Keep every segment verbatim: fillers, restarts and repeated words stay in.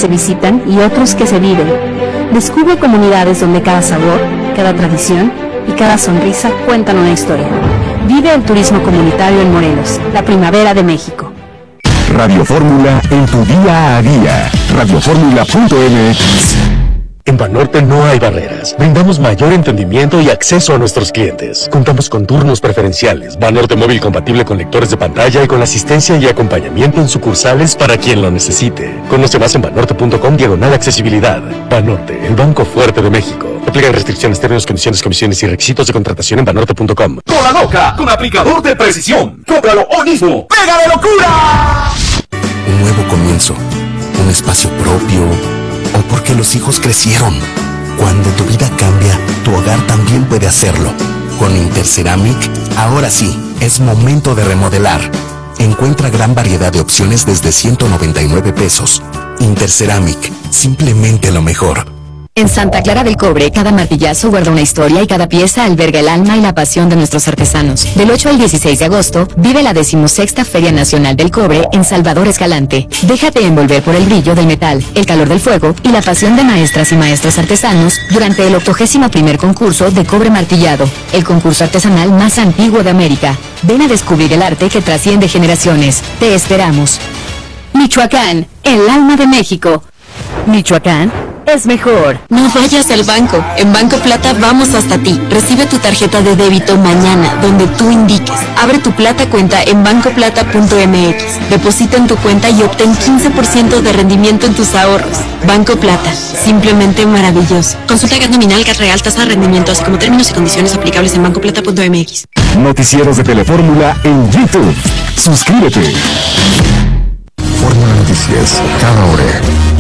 se visitan y otros que se viven. Descubre comunidades donde cada sabor, cada tradición y cada sonrisa cuentan una historia. Vive el turismo comunitario en Morelos, la primavera de México. Radio Fórmula en tu día a día. radio fórmula punto m x. En Banorte no hay barreras. Brindamos mayor entendimiento y acceso a nuestros clientes. Contamos con turnos preferenciales, Banorte móvil compatible con lectores de pantalla y con asistencia y acompañamiento en sucursales para quien lo necesite. Conoce más en banorte punto com diagonal accesibilidad. Banorte, el banco fuerte de México. Aplican restricciones, términos, condiciones, comisiones y requisitos de contratación en banorte punto com. Cola Loca, con aplicador de precisión. Cómpralo hoy mismo. ¡Pega de locura! Un nuevo comienzo, un espacio propio, o porque los hijos crecieron. Cuando tu vida cambia, tu hogar también puede hacerlo. Con Interceramic, ahora sí, es momento de remodelar. Encuentra gran variedad de opciones desde ciento noventa y nueve pesos. Interceramic, simplemente lo mejor. En Santa Clara del Cobre, cada martillazo guarda una historia y cada pieza alberga el alma y la pasión de nuestros artesanos. Del ocho al dieciséis de agosto, vive la decimosexta Feria Nacional del Cobre en Salvador Escalante. Déjate envolver por el brillo del metal, el calor del fuego y la pasión de maestras y maestros artesanos durante el octogésimo primer concurso de cobre martillado, el concurso artesanal más antiguo de América. Ven a descubrir el arte que trasciende generaciones. Te esperamos. Michoacán, el alma de México. Michoacán es mejor. No vayas al banco. En Banco Plata vamos hasta ti. Recibe tu tarjeta de débito mañana, donde tú indiques. Abre tu Plata cuenta en banco plata punto m x. Deposita en tu cuenta y obtén quince por ciento de rendimiento en tus ahorros. Banco Plata. Simplemente maravilloso. Consulta gas nominal, gas real, tasa de rendimiento, así como términos y condiciones aplicables en banco plata punto m x. Noticieros de Telefórmula en YouTube. Suscríbete. Fórmula Noticias, cada hora.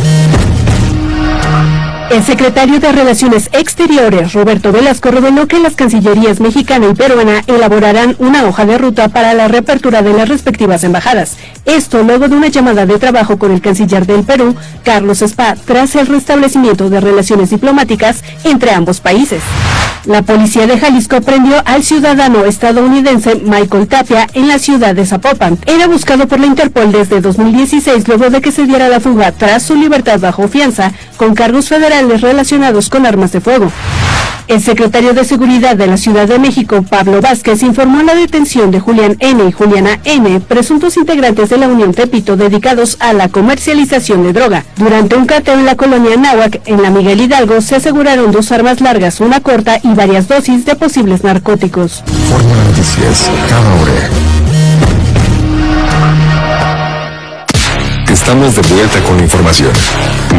El secretario de Relaciones Exteriores, Roberto Velasco, reveló que las cancillerías mexicana y peruana elaborarán una hoja de ruta para la reapertura de las respectivas embajadas. Esto luego de una llamada de trabajo con el canciller del Perú, Carlos Spa, tras el restablecimiento de relaciones diplomáticas entre ambos países. La policía de Jalisco prendió al ciudadano estadounidense Michael Tapia en la ciudad de Zapopan. Era buscado por la Interpol desde dos mil dieciséis luego de que se diera la fuga tras su libertad bajo fianza con cargos federales relacionados con armas de fuego. El secretario de Seguridad de la Ciudad de México, Pablo Vázquez, informó la detención de Julián N. y Juliana N., presuntos integrantes de la Unión Tepito dedicados a la comercialización de droga. Durante un cateo en la colonia Náhuac, en la Miguel Hidalgo, se aseguraron dos armas largas, una corta y varias dosis de posibles narcóticos. Fórmula Noticias, cada hora. Estamos de vuelta con la información.